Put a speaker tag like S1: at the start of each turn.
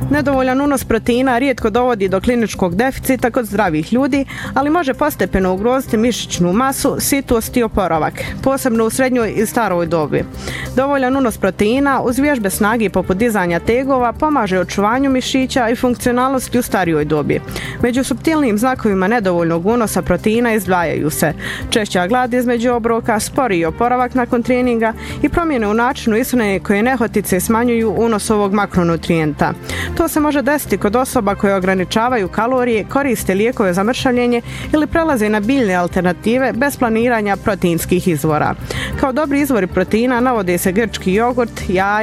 S1: Nedovoljan unos proteina rijetko dovodi do kliničkog deficita kod zdravih ljudi, ali može postepeno ugroziti mišićnu masu, sitost i oporavak, posebno u srednjoj i staroj dobi. Dovoljan unos proteina uz vježbe snage poput dizanja tegova pomaže očuvanju mišića i funkcionalnosti u starijoj dobi. Među suptilnim znakovima nedovoljnog unosa proteina izdvajaju se češća glad između obroka, sporiji oporavak nakon treninga i promjene u načinu ishrane koje nehotice smanjuju unos ovog makronutrijenta. To se može desiti kod osoba koje ograničavaju kalorije, koriste lijekove za mršavljenje ili prelaze na biljne alternative bez planiranja proteinskih izvora. Kao dobri izvori proteina navode se grčki jogurt, jaja,